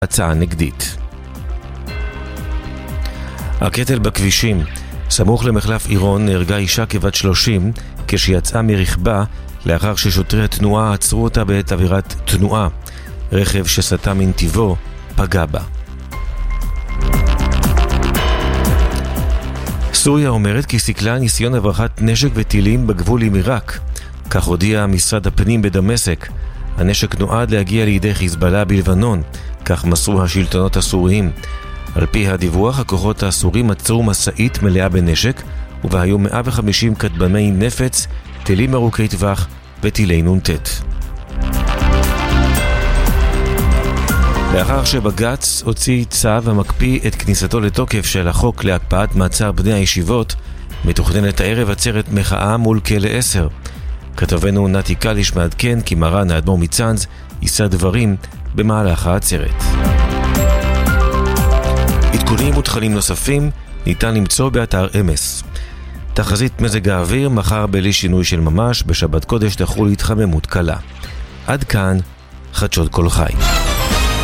הצעה נגדית. הקטל בכבישים. סמוך למחלף עירון נהרגה אישה כבת 30 כשיצאה מרכבה לאחר ששוטרי התנועה עצרו אותה בעת עבירת תנועה. רכב שסטה מנתיבו פגע בה. סוריה אומרת כי סיכלה ניסיון הברחת נשק וטילים בגבול עם עיראק. כך הודיע משרד הפנים בדמשק. הנשק נועד להגיע לידי חיזבאללה בלבנון, כך מסרו השלטונות הסוריים. על פי הדיווח, הכוחות הסורים עצרו משאית מלאה בנשק, ובה היו 150 כטב"מי נפץ, טילים ארוכי טווח וטילי נ"ט. לאחר שבג"ץ הוציא צו המקפיא את כניסתו לתוקף של החוק להקפאת מעצר בני הישיבות, מתוכננת הערב עצרת מחאה מול כלא 10. כתבנו נתי קליש מעדכן כי מרן האדמו"ר מצאנז יישא דברים במהלך העצרת. עדכונים ותכנים נוספים ניתן למצוא באתר אמס. תחזית מזג האוויר מחר בלי שינוי של ממש, בשבת קודש תחול התחממות קלה. עד כאן חדשות כל חי.